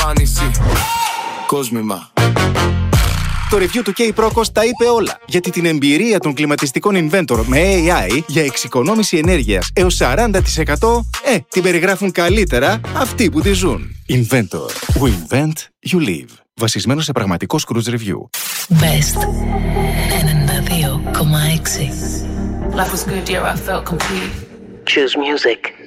εμφάνιση. Κόσμημα. Το review του K-Procos τα είπε όλα. Γιατί την εμπειρία των κλιματιστικών Inventor με AI για εξοικονόμηση ενέργειας έως 40% την περιγράφουν καλύτερα αυτοί που τη ζουν. Inventor. We invent, you live. Βασισμένο σε πραγματικό Scrooge Review. Best 92,6. Life was good, yeah, I felt complete. Choose music.